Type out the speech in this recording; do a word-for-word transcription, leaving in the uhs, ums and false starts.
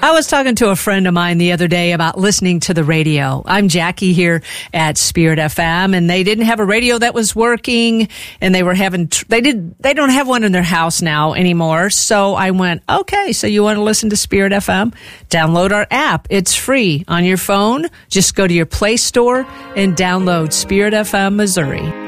I was talking to a friend of mine the other day about listening to the radio. I'm Jackie here at Spirit F M, and they didn't have a radio that was working, and they were having, tr- they did, they don't have one in their house now anymore. So I went, okay, so you want to listen to Spirit F M? Download our app. It's free on your phone. Just go to your Play Store and download Spirit F M Missouri.